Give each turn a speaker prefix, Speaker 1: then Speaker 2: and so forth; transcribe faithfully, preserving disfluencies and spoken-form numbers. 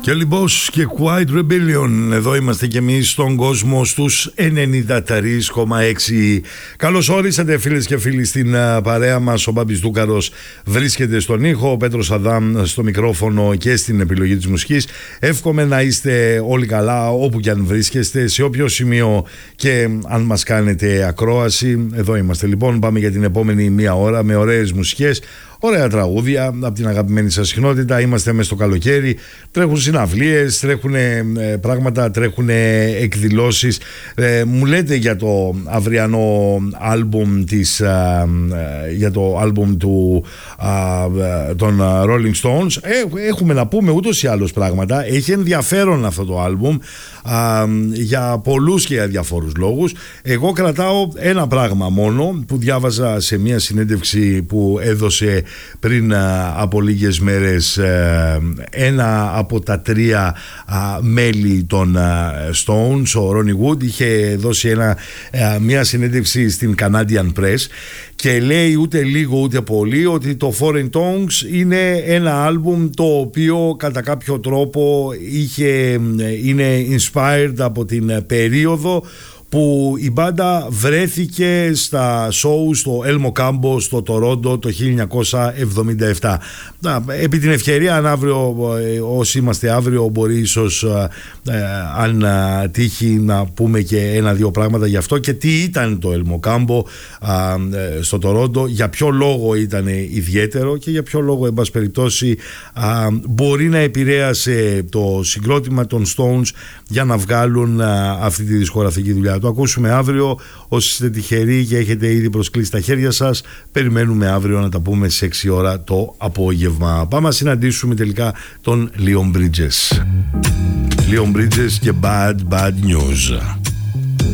Speaker 1: Και λοιπόν και Quiet Rebellion. Εδώ είμαστε κι εμείς στον κόσμο στους ενενήντα τρία κόμμα έξι. Καλώς όρισατε φίλες και φίλοι στην παρέα μας. Ο Μπάμπης Δούκαρος βρίσκεται στον ήχο, ο Πέτρος Αδάμ στο μικρόφωνο και στην επιλογή της μουσικής. Εύχομαι να είστε όλοι καλά όπου κι αν βρίσκεστε, σε όποιο σημείο και αν μας κάνετε ακρόαση. Εδώ είμαστε λοιπόν, πάμε για την επόμενη μία ώρα με ωραίες μουσικές, ωραία τραγούδια από την αγαπημένη σας συχνότητα. Είμαστε μέσα στο καλοκαίρι, τρέχουν συναυλίες, τρέχουν ε, πράγματα, τρέχουν εκδηλώσεις. Ε, μου λέτε για το αυριανό άλμπουμ της, ε, ε, για το άλμπουμ του, ε, των Rolling Stones. Ε, έχουμε να πούμε ούτως ή άλλως πράγματα. Έχει ενδιαφέρον αυτό το άλμπουμ ε, για πολλούς και για διαφόρους λόγους. Εγώ κρατάω ένα πράγμα μόνο που διάβαζα σε μια συνέντευξη που έδωσε πριν α, από λίγες μέρες ε, ένα από τα τρία α, μέλη των α, Stones, ο Ronnie Wood, είχε δώσει ένα, α, μια συνέντευξη στην Canadian Press και λέει ούτε λίγο ούτε πολύ ότι το Foreign Tongues είναι ένα άλμπουμ το οποίο κατά κάποιο τρόπο είχε, είναι inspired από την περίοδο που η μπάντα βρέθηκε στα show στο Elmo Campo στο Τορόντο το χίλια εννιακόσια εβδομήντα επτά. Να, επί την ευκαιρία, αν αύριο, όσοι είμαστε αύριο, μπορεί ίσως ε, αν ε, τύχει να πούμε και ένα-δύο πράγματα γι' αυτό και τι ήταν το Elmo Campo ε, στο Τορόντο, για ποιο λόγο ήταν ιδιαίτερο και για ποιο λόγο, εν πάση περιπτώσει, ε, μπορεί να επηρέασε το συγκρότημα των Stones για να βγάλουν ε, αυτή τη δισκογραφική δουλειά. Το ακούσουμε αύριο. Όσοι είστε τυχεροί και έχετε ήδη προσκλήσει τα χέρια σας, περιμένουμε αύριο να τα πούμε σε έξι ώρα το απόγευμα. Πάμε να συναντήσουμε τελικά τον Leon Bridges. Leon Bridges και Bad Bad News.